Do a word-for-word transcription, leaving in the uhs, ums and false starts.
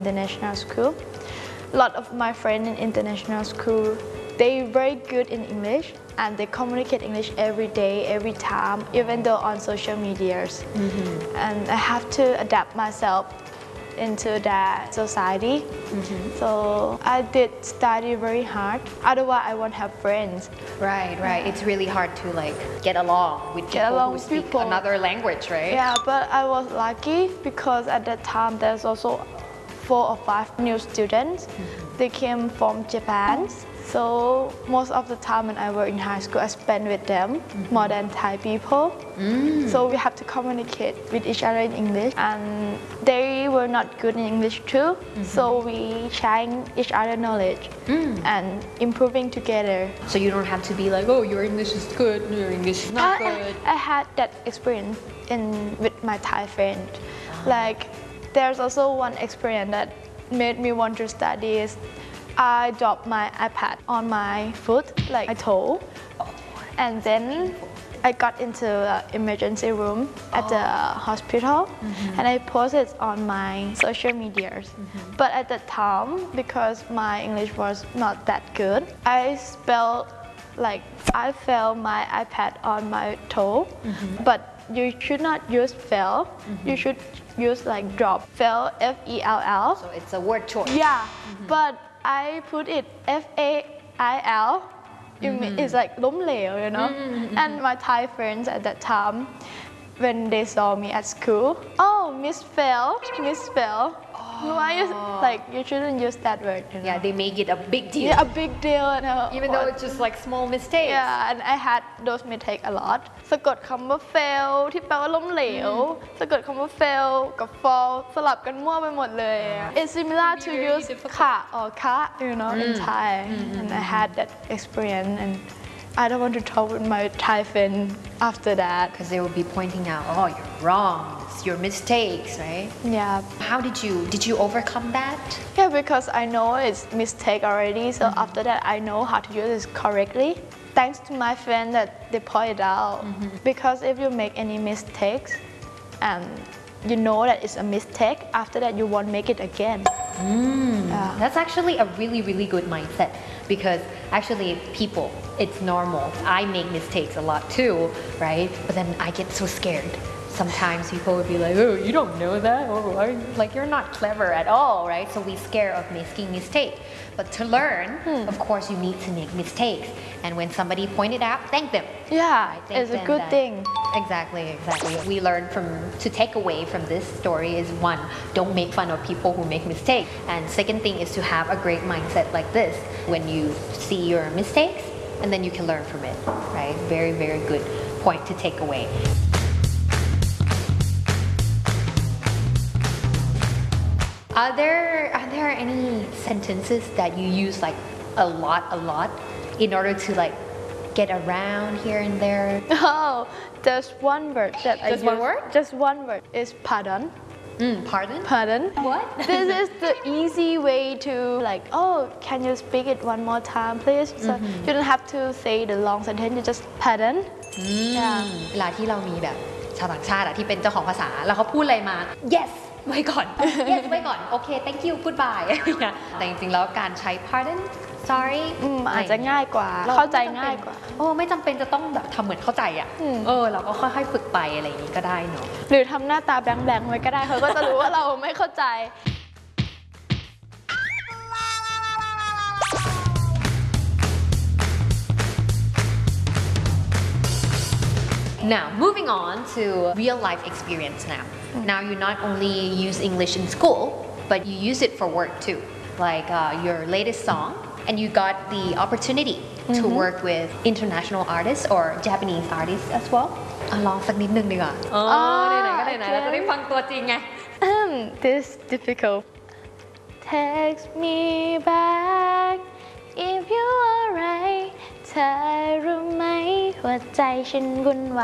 international school. A lot of my friends in international school, they're very good in English and they communicate English every day, every time, even though on social medias. Mm-hmm. And I have to adapt myself into that society. Mm-hmm. So I did study very hard. Otherwise, I won't have friends. Right, right. It's really hard to like get along with Get people along who with speak people. another language, right? Yeah, but I was lucky because at that time there's also four or five new students. Mm-hmm. They came from Japan. So most of the time when I was in high school, I spent with them mm-hmm. more than Thai people. Mm. So we have to communicate with each other in English, and they were not good in English too. Mm-hmm. So we sharing each other knowledge mm. and improving together. So you don't have to be like, oh, your English is good, your English is not I, good. I, I had that experience in with my Thai friend. Oh. Like there's also one experience that made me want to study is I dropped my iPad on my foot, like I told, and then I got into the emergency room at oh. the hospital, mm-hmm. and I posted it on my social medias. Mm-hmm. But at that time, because my English was not that good, I spelled like I fell my iPad on my toe, mm-hmm. but you should not use fell, mm-hmm. you should use like drop, fell, F E L L. So it's a word choice. Yeah, mm-hmm. but I put it F A I L, mm-hmm. it's like ล้มเหลว you know. Mm-hmm. And my Thai friends at that time, when they saw me at school, oh, Miss Fell, Miss Fell. Oh. Why you like you shouldn't use that word? You know? Yeah, they make it a big deal. Yeah, a big deal. You know, even though it's just like small mistakes. Yeah, and I had those mistakes a lot. สะกดคำว่า fail ที่แปลว่าล้มเหลว สะกดคำว่า fail กับ fall สลับกันมั่วไปหมดเลย It's similar to use ค่ะ or คะ you know in Thai, and I had that experience, and I don't want to talk with my Thai friend after that because they will be pointing out, oh, you're wrong, it's your mistakes, right? Yeah. How did you did you overcome that? Yeah, because I know it's mistake already, so mm-hmm. after that I know how to use it correctly. Thanks to my friend that they pointed out, mm-hmm. because if you make any mistakes and you know that it's a mistake, after that you won't make it again. Mm, yeah. That's actually a really, really good mindset, because actually people, it's normal. I make mistakes a lot too, right? But then I get so scared. Sometimes people would be like, oh, you don't know that, or like you're not clever at all, right? So we scare of making mistakes. But to learn, hmm. of course, you need to make mistakes. And when somebody pointed out, thank them. Yeah, it's a good that, thing. Exactly, exactly. We learn from, to take away from this story is one, don't make fun of people who make mistakes. And second thing is to have a great mindset like this. When you see your mistakes, and then you can learn from it, right? Very, very good point to take away. Are there are there any sentences that you use like a lot a lot in order to like get around here and there? Oh, there's one word that just I use. Just one word? Just one word is pardon. Mm, pardon? Pardon. What? This is the easy way to like, oh, can you speak it one more time, please? So mm-hmm. you don't have to say the long sentence. You just pardon. Mm. Yeah. เวลาที่เรามีแบบชาวต่างชาติที่เป็นเจ้าของภาษาแล้วเขาพูดอะไรมา yes ไว้ก่อน yes ไว้ก่อน โอเค thank you goodbye แต่จริงๆแล้วการใช้ pardon sorry อาจจะง่ายกว่าเข้าใจง่ายกว่าโอ้ไม่จำเป็นจะต้องแบบทำเหมือนเข้าใจอ่ะเออเราก็ค่อยๆฝึกไปอะไรอย่างนี้ก็ได้เนาะหรือทำหน้าตาแบงๆไว้ก็ได้เขาก็จะรู้ว่าเราไม่เข้าใจ Now, moving on to real life experience now. Mm-hmm. Now you not only use English in school, but you use it for work too. Like uh, your latest song, and you got the opportunity mm-hmm. to work with international artists or Japanese artists as well. ลองสักนิดนึงดีกว่าอ๋อไหนๆก็ไหนๆเราจะได้ฟังตัวจริงไง This difficult. Text me back if you are right. เธอรู้ไหมหัวใจฉันวุ่นวาย